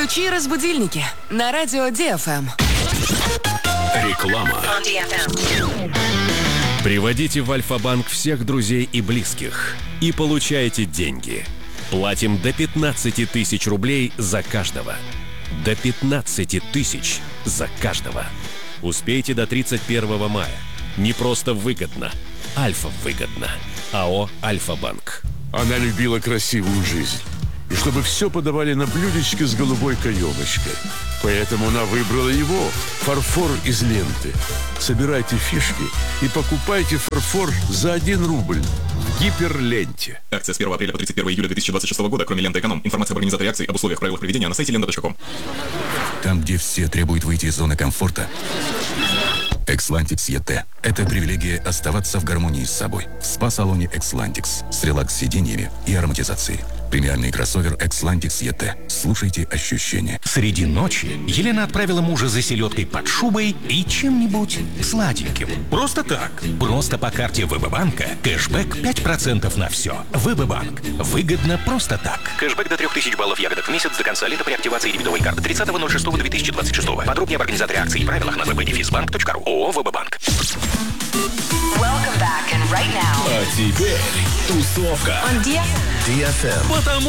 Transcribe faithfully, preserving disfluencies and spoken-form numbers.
Включи разбудильники на радио ди эф эм. Реклама. Приводите в Альфа-банк всех друзей и близких и получайте деньги. Платим до пятнадцати тысяч рублей за каждого. До пятнадцати тысяч за каждого. Успейте до тридцать первого мая. Не просто выгодно. Альфа выгодно. АО «Альфа-банк». Она любила красивую жизнь. И чтобы все подавали на блюдечке с голубой каемочкой. Поэтому она выбрала его, фарфор из ленты. Собирайте фишки и покупайте фарфор за один рубль в гиперленте. Акция с первого апреля по тридцать первого июля две тысячи двадцать шестого года, кроме ленты «Эконом». Информация об организаторе акции, об условиях, правилах проведения на сайте лента точка ком. Там, где все требуют выйти из зоны комфорта, Экслантикс и тэ – это привилегия оставаться в гармонии с собой. В спа-салоне Экслантикс с релакс-сиденьями и ароматизацией. Премиальный кроссовер Экслантикс и тэ. Слушайте ощущения. Среди ночи Елена отправила мужа за селедкой под шубой и чем-нибудь сладеньким. Просто так. Просто по карте ВБ-банка. Кэшбэк пять процентов на все. ВБ-банк. Выгодно просто так. Кэшбэк до трёх тысяч баллов ягодок в месяц до конца лета при активации дебетовой карты тридцатого ноль шестого две тысячи двадцать шестого. Подробнее об организаторе акции и правилах на веб-бенефисбанк точка ру. ООО ВБ-банк. Welcome back, and right now. А теперь тусовка. On ди эф эм. Потому